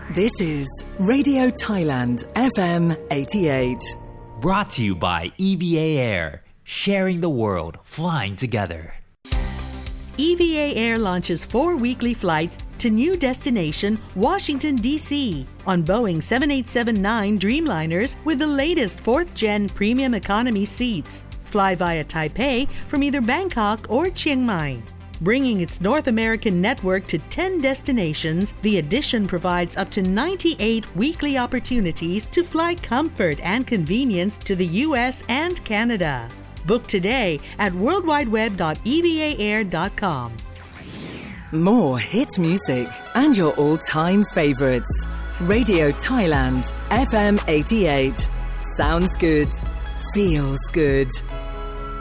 This is Radio Thailand FM 88. Brought to you by EVA Air, sharing the world, flying together. EVA Air launches 4 weekly flights to new destination Washington, D.C. on Boeing 7879 Dreamliners with the latest 4th-gen premium economy seats. Fly via Taipei from either Bangkok or Chiang Mai. Bringing its North American network to 10 destinations, the Edition provides up to 98 weekly opportunities to fly comfort and convenience to the U.S. and Canada. Book today at worldwideweb.evaair.com. More hit music and your all-time favorites. Radio Thailand FM 88. Sounds good. Feels good.